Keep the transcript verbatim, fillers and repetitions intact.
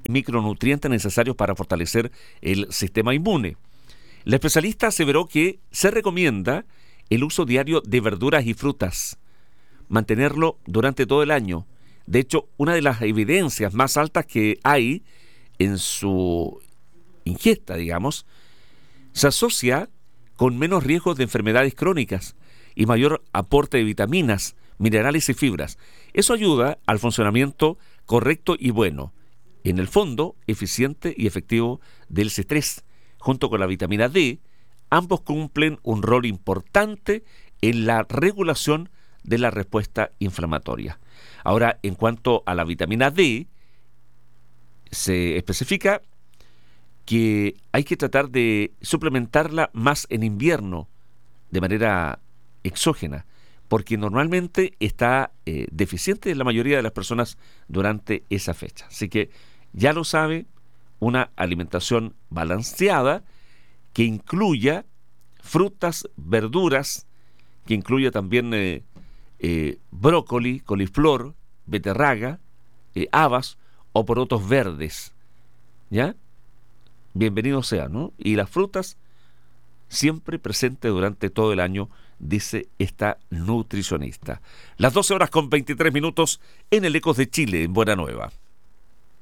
micronutrientes necesarios para fortalecer el sistema inmune. La especialista aseveró que se recomienda el uso diario de verduras y frutas, mantenerlo durante todo el año. De hecho, una de las evidencias más altas que hay en su ingesta, digamos, se asocia con menos riesgos de enfermedades crónicas y mayor aporte de vitaminas, minerales y fibras. Eso ayuda al funcionamiento correcto y bueno, en el fondo, eficiente y efectivo del C tres. Junto con la vitamina D, ambos cumplen un rol importante en la regulación de la respuesta inflamatoria. Ahora, en cuanto a la vitamina D, se especifica que hay que tratar de suplementarla más en invierno, de manera exógena, porque normalmente está eh, deficiente en la mayoría de las personas durante esa fecha. Así que ya lo sabe, una alimentación balanceada que incluya frutas, verduras, que incluya también eh, eh, brócoli, coliflor, beterraga, eh, habas o porotos verdes, ¿ya? Bienvenido sea, ¿no? Y las frutas siempre presentes durante todo el año, dice esta nutricionista. Las doce horas con veintitrés minutos en el Ecos de Chile, en Buena Nueva.